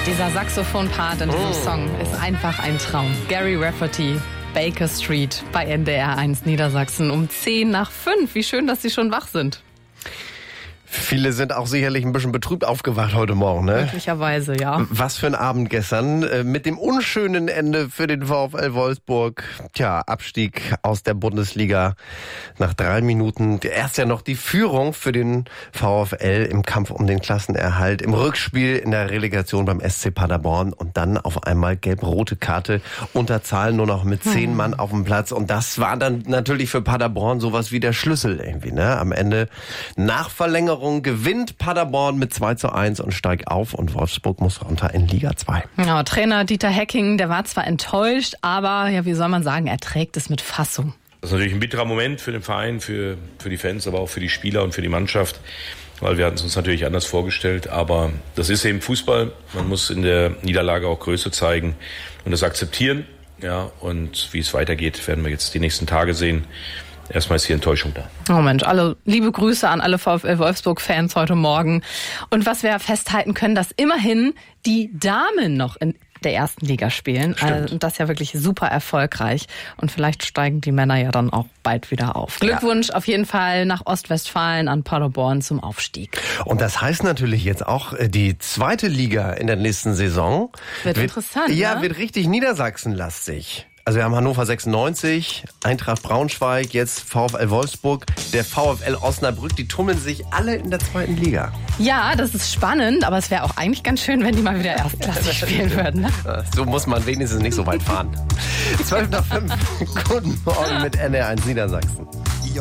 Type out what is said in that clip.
Dieser Saxophon-Part in diesem Song ist einfach ein Traum. Gary Rafferty, Baker Street bei NDR 1 Niedersachsen um 5:10. Wie schön, dass Sie schon wach sind. Viele sind auch sicherlich ein bisschen betrübt aufgewacht heute Morgen, ne? Möglicherweise, ja. Was für ein Abend gestern. Mit dem unschönen Ende für den VfL Wolfsburg. Tja, Abstieg aus der Bundesliga nach 3 Minuten. Erst ja noch die Führung für den VfL im Kampf um den Klassenerhalt. Im Rückspiel in der Relegation beim SC Paderborn. Und dann auf einmal gelb-rote Karte. Unterzahl nur noch mit 10 Mann auf dem Platz. Und das war dann natürlich für Paderborn sowas wie der Schlüssel irgendwie, ne? Am Ende nach Verlängerung gewinnt Paderborn mit 2:1 und steigt auf und Wolfsburg muss runter in Liga 2. Ja, Trainer Dieter Hecking, der war zwar enttäuscht, aber ja, wie soll man sagen, er trägt es mit Fassung. Das ist natürlich ein bitterer Moment für den Verein, für die Fans, aber auch für die Spieler und für die Mannschaft, weil wir hatten es uns natürlich anders vorgestellt, aber das ist eben Fußball. Man muss in der Niederlage auch Größe zeigen und das akzeptieren. Ja, und wie es weitergeht, werden wir jetzt die nächsten Tage sehen. Erstmal ist hier Enttäuschung da. Oh Mensch, liebe Grüße an alle VfL Wolfsburg-Fans heute Morgen. Und was wir festhalten können, dass immerhin die Damen noch in der ersten Liga spielen. Also, das ist ja wirklich super erfolgreich. Und vielleicht steigen die Männer ja dann auch bald wieder auf. Glückwunsch auf jeden Fall nach Ostwestfalen an Paderborn zum Aufstieg. Und das heißt natürlich jetzt auch, die zweite Liga in der nächsten Saison wird interessant. Ja, ne? wird richtig niedersachsenlastig. Also wir haben Hannover 96, Eintracht Braunschweig, jetzt VfL Wolfsburg, der VfL Osnabrück, die tummeln sich alle in der zweiten Liga. Ja, das ist spannend, aber es wäre auch eigentlich ganz schön, wenn die mal wieder erstklassig spielen würden. Ne? So muss man wenigstens nicht so weit fahren. 12:05, guten Morgen mit NDR 1 Niedersachsen.